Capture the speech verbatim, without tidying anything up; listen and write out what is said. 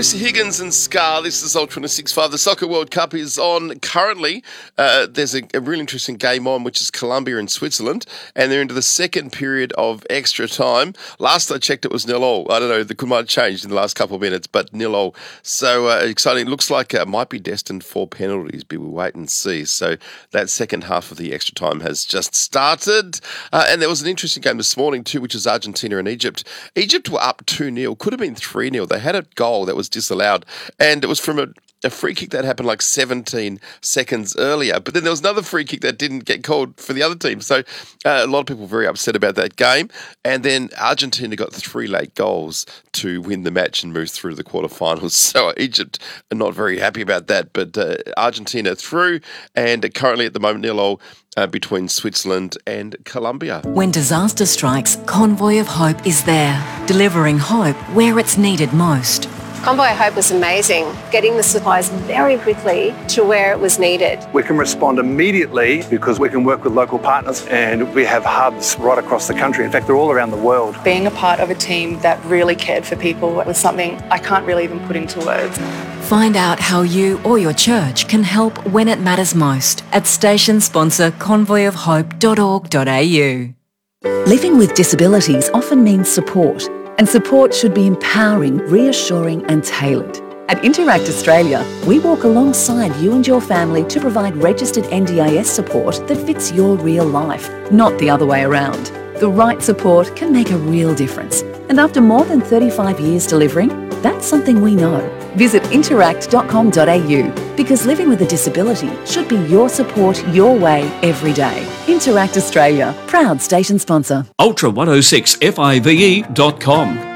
Mister Higgins and Scar, this is Ultra six five. The Soccer World Cup is on currently. Uh, there's a, a really interesting game on, which is Colombia and Switzerland, and they're into the second period of extra time. Last I checked, it was nil all. I don't know, the could might have changed in the last couple of minutes, but nil all. So uh, exciting. It looks like it might be destined for penalties, but we'll wait and see. So that second half of the extra time has just started. Uh, and there was an interesting game this morning too, which is Argentina and Egypt. Egypt were up two nil, could have been three nil. They had a goal that was disallowed, and it was from a, a free kick that happened like seventeen seconds earlier. But then there was another free kick that didn't get called for the other team. So uh, a lot of people were very upset about that game. And then Argentina got three late goals to win the match and move through the quarterfinals. So Egypt are not very happy about that. But uh, Argentina through, and currently at the moment nil all uh, between Switzerland and Colombia. When disaster strikes, Convoy of Hope is there, delivering hope where it's needed most. Convoy of Hope was amazing, getting the supplies very quickly to where it was needed. We can respond immediately because we can work with local partners, and we have hubs right across the country. In fact, they're all around the world. Being a part of a team that really cared for people was something I can't really even put into words. Find out how you or your church can help when it matters most at station sponsor convoy of hope dot org dot a u. Living with disabilities often means support. And support should be empowering, reassuring and tailored. At Interact Australia, we walk alongside you and your family to provide registered N D I S support that fits your real life, not the other way around. The right support can make a real difference. And after more than thirty-five years delivering, that's something we know. Visit interact dot com dot a u because living with a disability should be your support your way every day. Interact Australia, proud station sponsor. Ultra one oh six F I V E dot com.